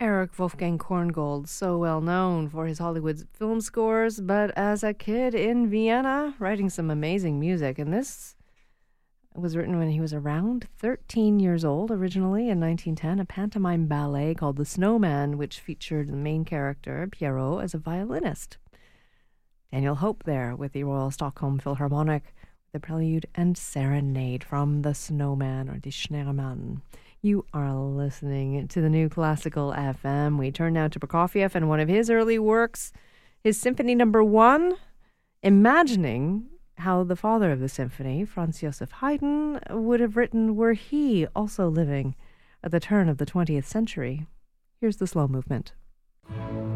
Erich Wolfgang Korngold, so well known for his Hollywood film scores, but as a kid in Vienna, writing some amazing music. And this was written when he was around 13 years old, originally in 1910, a pantomime ballet called The Snowman, which featured the main character, Pierrot, as a violinist. Daniel Hope there with the Royal Stockholm Philharmonic, the prelude and serenade from The Snowman, or Die Schneemann. You are listening to the New Classical FM. We turn now to Prokofiev and one of his early works, his Symphony No. 1, imagining how the father of the symphony, Franz Joseph Haydn, would have written were he also living at the turn of the 20th century. Here's the slow movement.